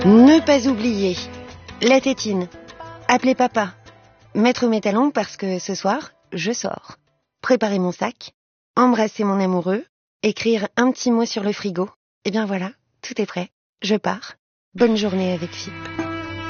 Ne pas oublier. La tétine. Appeler papa. Mettre mes talons parce que ce soir, je sors. Préparer mon sac. Embrasser mon amoureux. Écrire un petit mot sur le frigo. Et bien voilà, tout est prêt. Je pars. Bonne journée avec Fipp.